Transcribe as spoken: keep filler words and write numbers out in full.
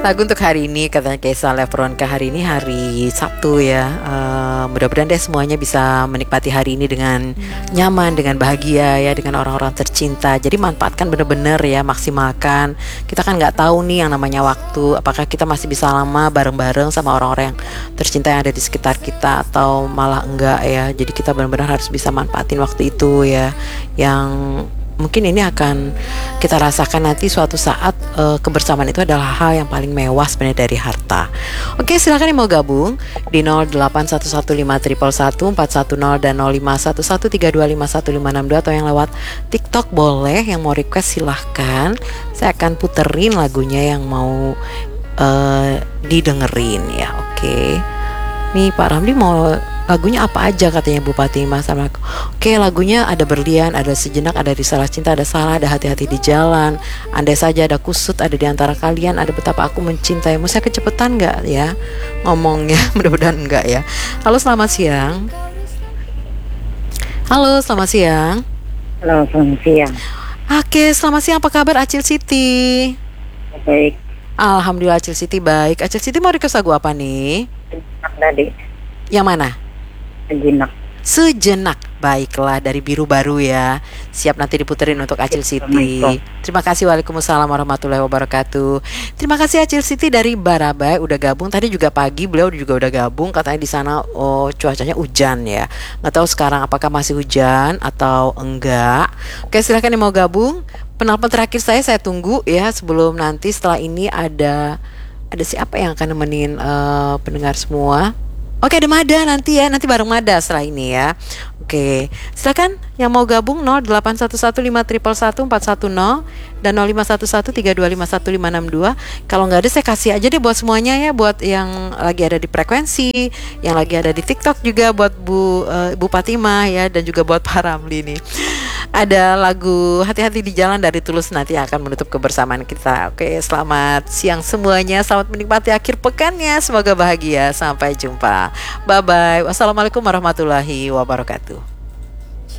Lagu untuk hari ini katanya Kaisa Lefronka, hari ini hari Sabtu ya. Eh, mudah-mudahan deh semuanya bisa menikmati hari ini dengan nyaman, dengan bahagia ya, dengan orang-orang tercinta. Jadi manfaatkan bener-bener ya, maksimalkan. Kita kan nggak tahu nih yang namanya waktu. Apakah kita masih bisa lama bareng-bareng sama orang-orang yang tercinta yang ada di sekitar kita atau malah enggak ya. Jadi kita benar-benar harus bisa manfaatin waktu itu ya, yang mungkin ini akan kita rasakan nanti suatu saat. uh, Kebersamaan itu adalah hal yang paling mewah sebenarnya dari harta. Oke, silakan yang mau gabung di nol delapan satu satu lima satu satu empat satu nol dan nol lima satu satu tiga dua lima satu lima enam dua, atau yang lewat TikTok boleh. Yang mau request silahkan, saya akan puterin lagunya yang mau uh, didengerin ya. Oke, nih Pak Ramli mau lagunya apa aja katanya Bupati Mas sama aku. Oke, lagunya ada Berlian, ada Sejenak, ada Risalah Cinta, ada Salah, ada Hati-hati di Jalan, Andai Saja, ada Kusut, ada Di Antara Kalian, ada Betapa Aku Mencintaimu. Saya kecepatan nggak ya ngomongnya? Mudah-mudahan enggak ya. Halo, selamat siang. Halo, selamat siang. Halo, selamat siang. Oke, selamat siang. Apa kabar Acil Siti? Baik. Alhamdulillah Acil Siti baik. Acil Siti mau request lagu apa nih? Sejenak tadi. Yang mana? Sejenak. Sejenak. Baiklah, dari Biru Baru ya. Siap nanti diputerin untuk Acil Siti. Terima kasih. Waalaikumsalam warahmatullahi wabarakatuh. Terima kasih Acil Siti dari Barabai udah gabung. Tadi juga pagi beliau juga udah gabung. Katanya di sana oh cuacanya hujan ya. Nggak tahu sekarang apakah masih hujan atau enggak. Oke, silahkan yang mau gabung. Penelpon terakhir saya saya tunggu ya, sebelum nanti setelah ini ada ada siapa yang akan nemenin uh, pendengar semua. Oke, ada Mada nanti ya, nanti bareng Mada setelah ini ya. Oke, silakan yang mau gabung nol delapan satu satu lima satu satu empat satu nol dan nol lima satu satu tiga dua lima satu lima enam dua. Kalau nggak ada saya kasih aja deh buat semuanya ya, buat yang lagi ada di frekuensi, yang lagi ada di TikTok juga, buat Bu uh, Bu Fatimah ya, dan juga buat Pak Ramli nih. Ada lagu Hati-hati di Jalan dari Tulus nanti akan menutup kebersamaan kita. Oke, selamat siang semuanya. Selamat menikmati akhir pekannya. Semoga bahagia. Sampai jumpa. Bye-bye. Wassalamualaikum warahmatullahi wabarakatuh.